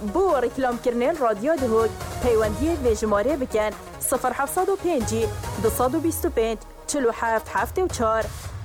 بو رکلام کرنین رادیو دهوگ پیوندی ویژماره بکن 0705 225 47 74